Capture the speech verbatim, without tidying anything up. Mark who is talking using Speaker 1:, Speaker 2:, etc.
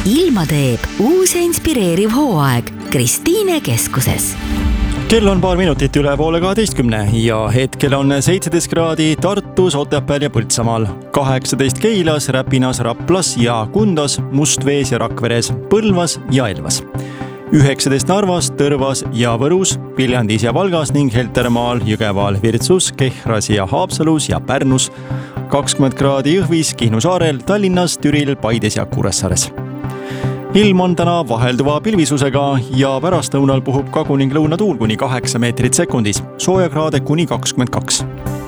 Speaker 1: ilma teeb uus ja inspireeriv hooaeg Kristiine keskuses.
Speaker 2: Kell on paar minutit üle poole kaheteistkümne ja hetkel on seitseteist kraadi Tartus, Otepääl ja Põltsamaal, kaheksateist Keilas, Räpinas, Raplas ja Kundas, Mustvees ja Rakveres, Põlvas ja Elvas. üheksateist Narvas, Tõrvas ja Võrus, Viljandis ja Valgas ning Heltermaal, Jõgeval, Virtsus, Kehras ja Haapsalus ja Pärnus, kakskümmend kraadi Jõhvis, Kihnu saarel, Tallinnas, Türil, Paides ja Kuressaares. Ilm on täna vahelduva pilvisusega ja pärastlõunal puhub kagu- ning lõunatuul kuni kaheksa meetrit sekundis, soojakraade kuni kakskümmend kaks.